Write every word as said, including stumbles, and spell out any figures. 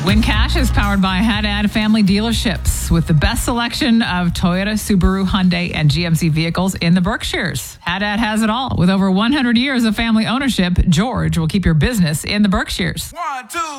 Win Cash is powered by Haddad Family Dealerships with the best selection of Toyota, Subaru, Hyundai, and G M C vehicles in the Berkshires. Haddad has it all. With over one hundred years of family ownership, George will keep your business in the Berkshires. One, two.